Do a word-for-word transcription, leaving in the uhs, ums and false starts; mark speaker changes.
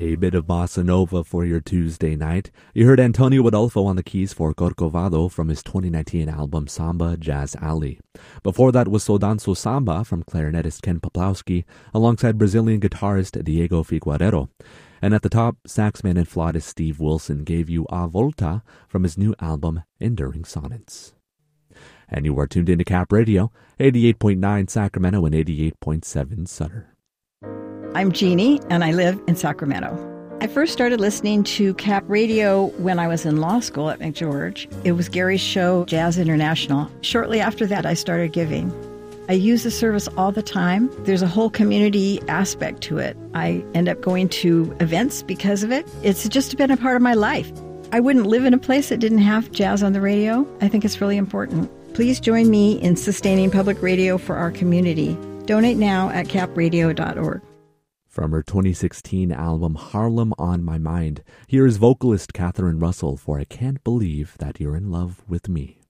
Speaker 1: A bit of bossa nova for your Tuesday night. You heard Antonio Adolfo on the keys for Corcovado from his twenty nineteen album Samba Jazz Alley. Before that was So Danso Samba from clarinetist Ken Poplawski alongside Brazilian guitarist Diego Figueiredo. And at the top, saxman and flautist Steve Wilson gave you A Volta from his new album Enduring Sonnets. And you are tuned into Cap Radio, eighty-eight point nine Sacramento and eighty-eight point seven Sutter.
Speaker 2: I'm Jeannie, and I live in Sacramento. I first started listening to Cap Radio when I was in law school at McGeorge. It was Gary's show, Jazz International. Shortly after that, I started giving. I use the service all the time. There's a whole community aspect to it. I end up going to events because of it. It's just been a part of my life. I wouldn't live in a place that didn't have jazz on the radio. I think it's really important. Please join me in sustaining public radio for our community. Donate now at cap radio dot org.
Speaker 1: From her twenty sixteen album Harlem on My Mind, here is vocalist Catherine Russell for I Can't Believe That You're in Love with Me.